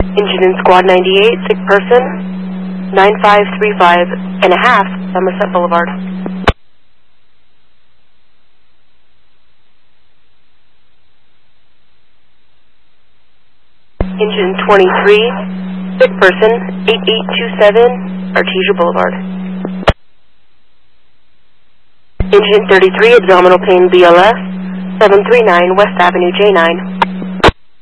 Engine in Squad 98, sick person, 9535 and a half, Somerset Boulevard. Engine 23, sick person, 8827, Artesia Boulevard. Engine 33, abdominal pain BLS, 739 West Avenue J9.